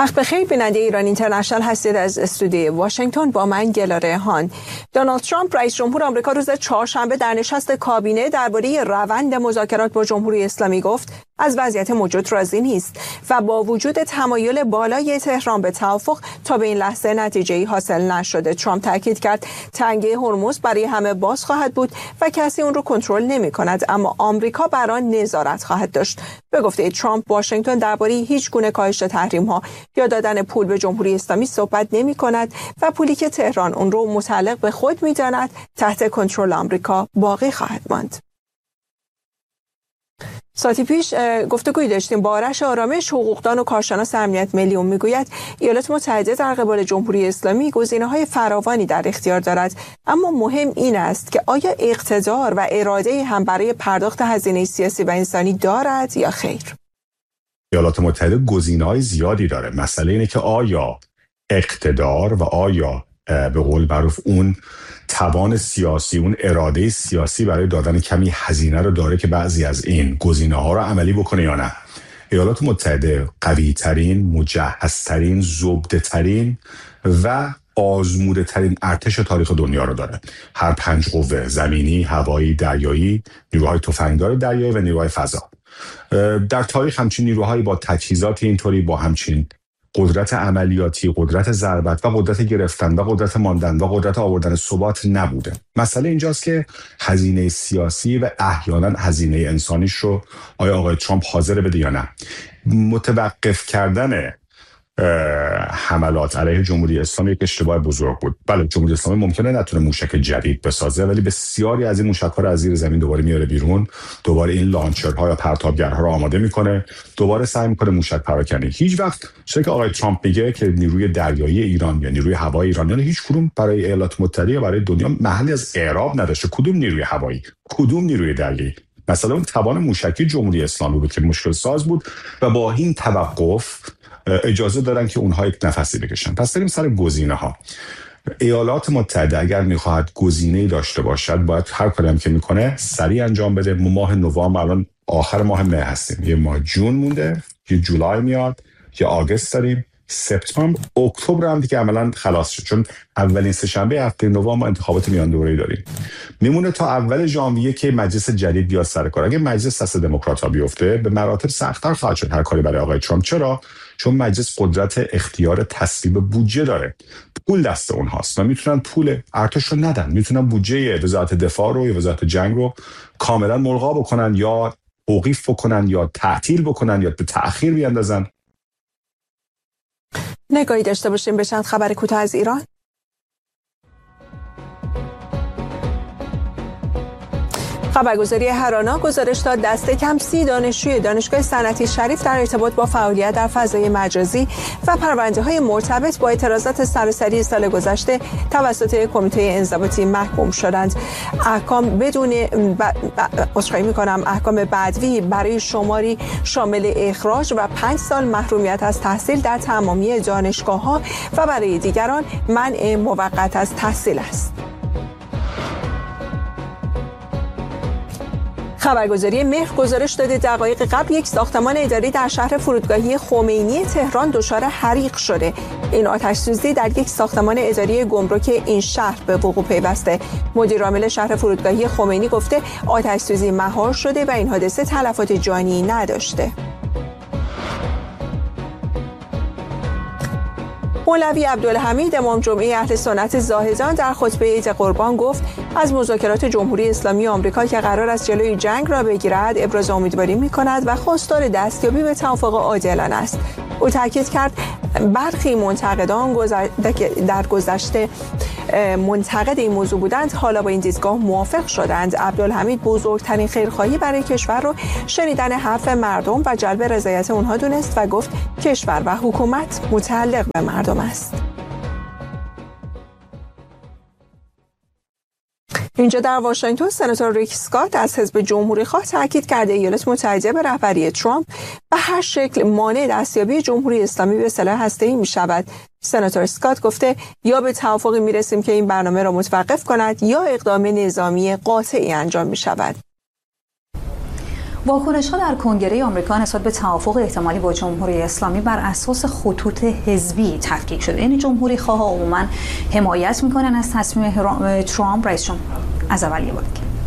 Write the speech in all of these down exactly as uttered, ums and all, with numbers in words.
وقت بخیر بیننده ایران اینترنشنال هستید. از استودیوی واشنگتن با من گلاره هان. دونالد ترامپ رئیس جمهور آمریکا روز چهارشنبه در نشست کابینه درباره روند مذاکرات با جمهوری اسلامی گفت از وضعیت موجود راضی نیست و با وجود تمایل بالای تهران به توافق تا به این لحظه نتیجه‌ای حاصل نشده. ترامپ تاکید کرد تنگه هرمز برای همه باز خواهد بود و کسی اون رو کنترل نمی‌کند، اما آمریکا بر آن نظارت خواهد داشت. به گفته ترامپ، واشنگتن درباره هیچ گونه کاهش تحریم‌ها یا دادن پول به جمهوری اسلامی صحبت نمی‌کند و پولی که تهران اون رو متعلق به خود می‌داند تحت کنترل آمریکا باقی خواهد ماند. ساعتی پیش گفتگویی داشتیم با آرش آرامش، حقوقدان و کارشناس امنیت ملی. اون میگوید ایالات متحده در قبال جمهوری اسلامی گزینه‌های فراوانی در اختیار دارد، اما مهم این است که آیا اقتدار و اراده هم برای پرداخت هزینه سیاسی و انسانی دارد یا خیر. ایالات متحده گزینه‌های زیادی داره. مسئله اینه که آیا اقتدار و آیا به قول معروف اون توان سیاسی، اون اراده سیاسی برای دادن کمی هزینه رو داره که بعضی از این گزینه‌ها رو عملی بکنه یا نه. ایالات متحده قوی ترین، مجهز ترین، زبده ترین و آزموده ترین ارتش تاریخ دنیا رو داره. هر پنج قوه، زمینی، هوایی، دریایی، نیروهای تفنگدار دریایی و نیروهای فضا. در تاریخ همچین نیروهایی با تجهیزات اینطوری، با همچین قدرت عملیاتی، قدرت ضربت و قدرت گرفتن و قدرت ماندن و قدرت آوردن ثبات نبوده. مسئله اینجاست که هزینه سیاسی و احیانا هزینه انسانیش رو آیا آقای ترامپ حاضر بده یا نه. متوقف کردن حملات علیه جمهوری اسلامی یک اشتباه بزرگ بود. بله، جمهوری اسلامی ممکنه نتونه موشک جدید بسازه، ولی بسیاری از این موشک‌ها رو از زیر زمین دوباره میاره بیرون، دوباره این لانچرها یا پرتابگرها رو آماده میکنه، دوباره سعی میکنه موشک پراکنی. هیچ وقت چیزی که آقای ترامپ میگه که نیروی دریایی ایران یا نیروی هوایی ایران، یعنی هیچ کدوم برای ایالات متحده یا برای دنیا محلی از اعراب نداشته. کدوم نیروی هوایی، کدوم نیروی دریایی. مثلا اون توان موشکی جمهوری اسلامی بود که مشکل ساز بود و با این توقف اجازه دارن که اونها یک نفسی بکشن. پس بریم سر گزینه ها. ایالات متحده اگر میخواهد گزینه‌ای داشته باشد باید هر کاری هم که میکنه سریع انجام بده. ماه نوامبر، الان آخر ماه مه هستیم، یه ماه جون مونده، یه جولای میاد، یه آگوست داریم، سپتامبر، اکتبر هم دیگه عملاً خلاص شد، چون اولین سه شنبه هفته نوامبر ما انتخابات میان دوره‌ای داریم. میمونه تا اول ژانویه که مجلس جدید بیاد سر کار. اگه مجلس دست دموکرات‌ها بیفته به مراتب سخت‌تر خواهد شد هر کاری برای آقای ترامپ. چرا؟ چون مجلس قدرت اختیار تصویب بودجه داره، پول دست اونهاست و میتونن پول ارتش رو ندن، میتونن بودجه وزارت دفاع رو یا وزارت جنگ رو کاملا ملغا بکنن یا توقیف بکنن یا تعطیل بکنن یا به تأخیر بیاندازن. نگاهی داشته باشیم به چند خبر کوتاه از ایران. خبرگزاری هرانا گزارش داد دست کم سی دانشجوی دانشگاه صنعتی شریف در ارتباط با فعالیت در فضای مجازی و پرونده‌های مرتبط با اعتراضات سراسری سال گذشته توسط کمیته انضباطی محکوم شدند. احکام بدون عذرخواهی می‌کنم احکام بدوی برای شماری شامل اخراج و پنج سال محرومیت از تحصیل در تمامی دانشگاه‌ها و برای دیگران منع موقت از تحصیل است. خبرگزاری مهر گزارش داده دقایق قبل یک ساختمان اداری در شهر فرودگاهی خمینی تهران دچار حریق شده. این آتش سوزی در یک ساختمان اداری گمرک این شهر به وقوع پیوسته. مدیر عامل شهر فرودگاهی خمینی گفته آتش سوزی مهار شده و این حادثه تلفات جانی نداشته. مولوی عبدالحمید امام جمعه اهل سنت زاهدان در خطبه عید قربان گفت از مذاکرات جمهوری اسلامی آمریکا که قرار است جلوی جنگ را بگیرد ابراز امیدواری می‌کند و خواستار دستیابی به توافق عادلانه است. او تاکید کرد برخی منتقدان در گذشته منتقد این موضوع بودند حالا با این دیدگاه موافق شدند. عبدالحمید بزرگترین خیرخواهی برای کشور رو شنیدن حرف مردم و جلب رضایت اونها دونست و گفت کشور و حکومت متعلق به مردم است. اینجا در واشنگتن سناتور ریک اسکات از حزب جمهوری خواه تاکید کرده ایالات متحده به رهبری ترامپ به هر شکل مانع دستیابی جمهوری اسلامی به سلاح هسته‌ای می‌شود. سناتور اسکات گفته یا به توافقی می‌رسیم که این برنامه را متوقف کند یا اقدام نظامی قاطعی انجام می‌شود. واکنش‌ها در کنگره آمریکا نسبت به توافق احتمالی با جمهوری اسلامی بر اساس خطوط حزبی تفکیک شده. یعنی جمهوری خواه عموما حمایت میکنن از تصمیم ترامپ رئیس جمهور. از اول یه بار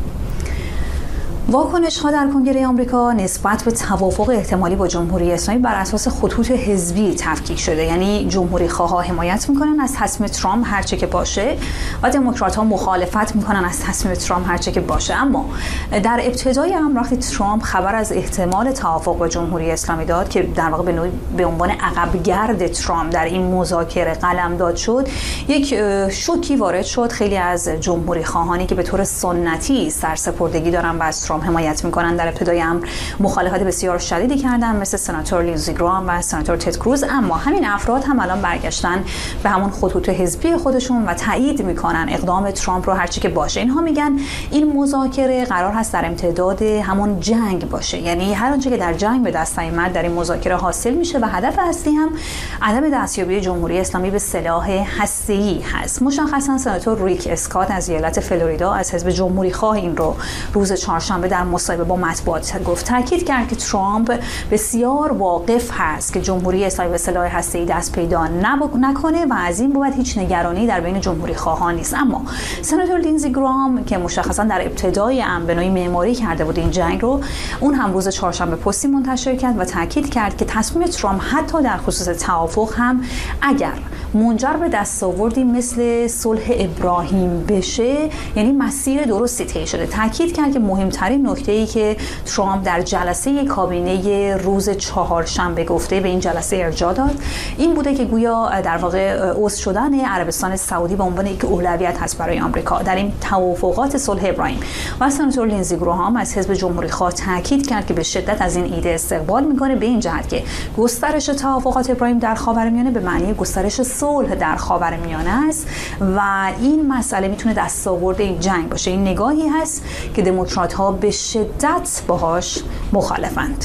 واکنش‌ها در کنگره آمریکا نسبت به توافق احتمالی با جمهوری اسلامی بر اساس خطوط حزبی تفکیک شده. یعنی جمهوری خواها حمایت میکنن از تصمیم ترامپ هر چه که باشه و دموکرات‌ها مخالفت میکنن از تصمیم ترامپ هر چه که باشه. اما در ابتدای امر وقتی ترامپ خبر از احتمال توافق با جمهوری اسلامی داد که در واقع به نوعی به عنوان عقبگرد ترامپ در این مذاکره قلمداد شد، یک شوکی وارد شد. خیلی از جمهوری خواهانی که به طور سنتی سرسپردگی دارن و از ترامپ حمایت میکنن در ابتدای امر مخالفت بسیار شدیدی کردن، مثل سناتور لیندزی گرام و سناتور تد کروز. اما همین افراد هم الان برگشتن به همون خطوط حزبی خودشون و تایید میکنن اقدام ترامپ رو هرچی که باشه. اینها میگن این مذاکره قرار هست در امتداد همون جنگ باشه، یعنی هر آنچه که در جنگ به دست اومد در این مذاکره حاصل میشه و هدف اصلی هم عدم دستیابی جمهوری اسلامی به سلاح هسته‌ای هست. مشخصا سناتور ریک اسکات از ایالت فلوریدا از حزب جمهوری خواه این رو روز چهارشنبه در مصاحبه با مطبوعات گفت. تاکید کرد که ترامپ بسیار واقف هست که جمهوری اسلامی به سلاح هسته‌ای دست پیدا نکنه و از این بابت هیچ نگرانی در بین جمهوری خواهان نیست. اما سناتور لیندزی گرام که مشخصا در ابتدای امر به نوعی معماری کرده بود این جنگ رو، اون هم روز چهارشنبه پستی منتشر کرد و تاکید کرد که تصمیم ترامپ حتی در خصوص توافق هم اگر منجر به دستاوردی مثل صلح ابراهیم بشه، یعنی مسیر درستی طی شده. تاکید کرد که مهمترین نکته‌ای که ترامپ در جلسه کابینه روز چهارشنبه گفته، به این جلسه ارجاع داد، این بوده که گویا در واقع عضو شدن عربستان سعودی به عنوان یک اولویت هست برای آمریکا در این توافقات صلح ابراهیم. و سناتور لیندزی گرام از حزب جمهوری خواه تاکید کرد که به شدت از این ایده استقبال میکنه، به این جهت که گسترش توافقات ابراهیم در خاورمیانه به معنی گسترش صلح در خاورمیانه است و این مسئله میتونه دستاورد این جنگ باشه. این نگاهی هست که دموکرات‌ها به شدت باهاش مخالفند.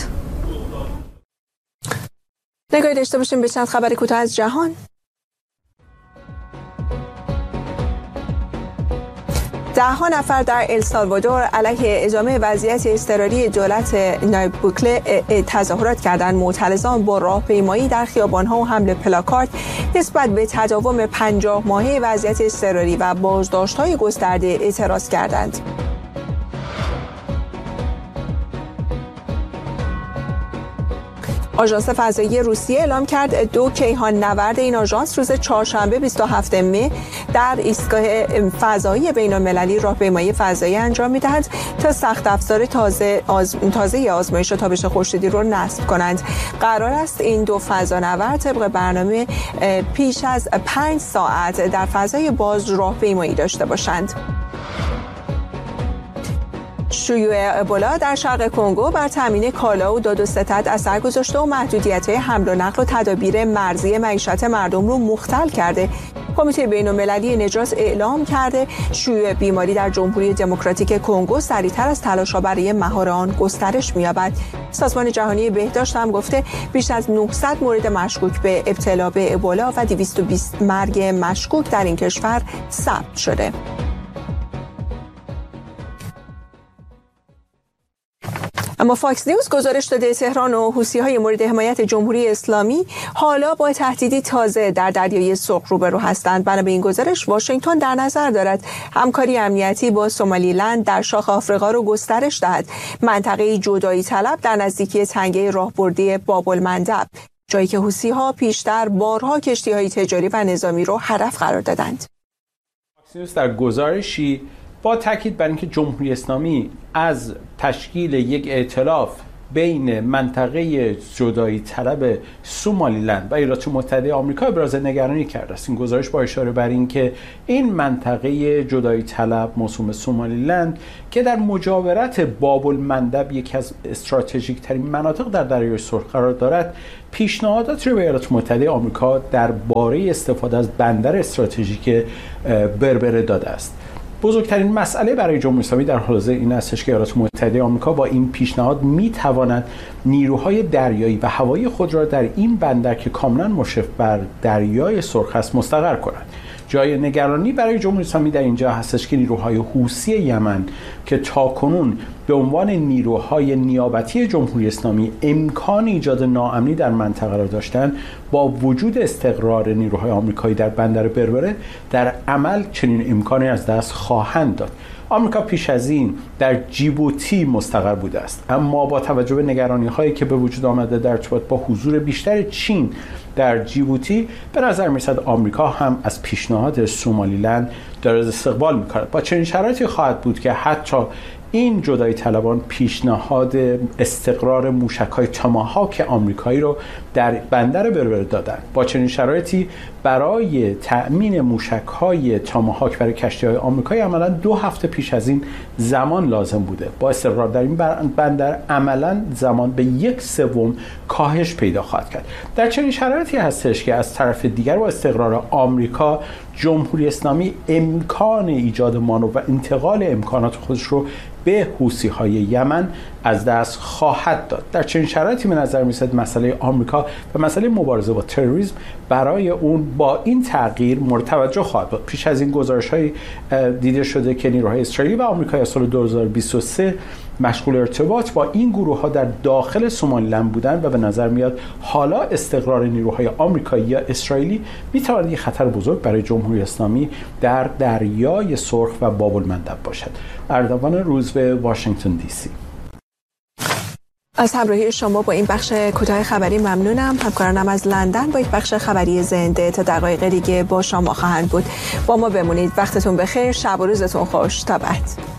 نگاهی داشته باشیم به چند خبر کوتاه از جهان. ده ها نفر در السالوادور علیه ادامه وضعیت اضطراری دولت نایب بوکله تظاهرات کردند. معترضان با راهپیمایی در خیابان‌ها و حمل پلاکارد نسبت به تداوم پنجاه ماهه وضعیت اضطراری و بازداشت‌های گسترده اعتراض کردند. آژانس فضایی روسیه اعلام کرد دو کیهان نورد این آژانس روز چهارشنبه بیست و هفتم مه در ایستگاه فضایی بین‌المللی راهپیمایی فضایی انجام می‌دهند تا سخت افزار تازه آز... تازه آزمایش تابش خورشیدی رو نصب کنند. قرار است این دو فضانورد طبق برنامه پیش از پنج ساعت در فضای باز راهپیمایی داشته باشند. شیوع ابولا در شرق کنگو بر تامین کالا و داد و ستد اثر گذاشته و محدودیت‌های حمل و نقل و تدابیر مرزی معیشت مردم رو مختل کرده. کمیته بین‌المللی نجات اعلام کرده شیوع بیماری در جمهوری دموکراتیک کنگو سریعتر از تلاش‌ها برای مهار آن گسترش می‌یابد. سازمان جهانی بهداشت هم گفته بیش از نهصد مورد مشکوک به ابتلا به ابولا و دویست و بیست مرگ مشکوک در این کشور ثبت شده. اما فاکس نیوز گزارش داده تهران و حوثی‌های مورد حمایت جمهوری اسلامی حالا با تهدیدی تازه در دریای سرخ روبرو هستند. بنا به این گزارش واشنگتن در نظر دارد همکاری امنیتی با سومالیلند در شاخ آفریقا رو گسترش دهد. منطقه جدایی طلب در نزدیکی تنگه راهبردی باب المندب، جایی که حوثی‌ها پیشتر بارها کشتی‌های تجاری و نظامی رو هدف قرار دادند. فاکس نیوز در گزارشی با تاکید بر اینکه جمهوری اسلامی از تشکیل یک ائتلاف بین منطقه جدایی طلب سومالیلند و ایالات متحده آمریکا ابراز نگرانی کرده است. این گزارش با اشاره بر اینکه این منطقه جدایی طلب موسوم سومالیلند که در مجاورت باب المندب یکی از استراتژیک ترین مناطق در دریای سرخ قرار دارد، پیشنهاداتی رو به ایالات متحده آمریکا درباره استفاده از بندر استراتژیک بربره داده است. بزرگترین مسئله برای جمهوری اسلامی در حال حاضر این استش که ایالات متحده آمریکا با این پیشنهاد میتواند نیروهای دریایی و هوایی خود را در این بندر که کاملا مشرف بر دریای سرخ است مستقر کند. جای نگرانی برای جمهوری اسلامی در اینجا هستش که نیروهای حوثی یمن که تاکنون به عنوان نیروهای نیابتی جمهوری اسلامی امکان ایجاد ناامنی در منطقه را داشتند، با وجود استقرار نیروهای آمریکایی در بندر بربره در عمل چنین امکانی از دست خواهند داد. آمریکا پیش از این در جیبوتی مستقر بوده است، اما با توجه به نگرانی‌هایی که به وجود آمده در ارتباط با حضور بیشتر چین در جیبوتی، به نظر می‌رسد آمریکا هم از پیشنهاد سومالیلند دارد استقبال می‌کند. با چنین شرایطی خواهد بود که حتی این جدایی طلبان پیشنهاد استقرار موشک‌های تاماهاک آمریکایی رو در بندر بربره دادن. با چنین شرایطی برای تأمین موشک‌های تاماهاک برای کشتی‌های آمریکایی عملاً دو هفته پیش از این زمان لازم بوده. با استقرار در این بندر عملاً زمان به یک سوم کاهش پیدا خواهد کرد. در چنین شرایطی هستش که از طرف دیگر با استقرار آمریکا جمهوری اسلامی امکان ایجاد مانور و انتقال امکانات خودش رو به حوثی‌های یمن از دست خواهد داد. در چنین شرایطی به نظر می‌رسد مسئله آمریکا و مسئله مبارزه با تروریسم برای اون با این تغییر مورد توجه خواهد بود. پیش از این گزارش‌های دیده شده که نیروهای اسرائیلی و آمریکایی از سال دو هزار و بیست و سه مشغول ارتباط با این گروه‌ها در داخل سومالیلند بودند و به نظر میاد حالا استقرار نیروهای آمریکایی یا اسرائیلی می‌تواند یک خطر بزرگ برای جمهوری اسلامی در دریای سرخ و باب المندب باشد. اردوان روز به واشنگتن دی سی. از همراهی شما با این بخش کوتاه خبری ممنونم. همکارانم از لندن با یک بخش خبری زنده تا دقایق دیگه با شما خواهند بود. با ما بمونید. وقتتون بخیر. شب و روزتون خوش. تا بعد.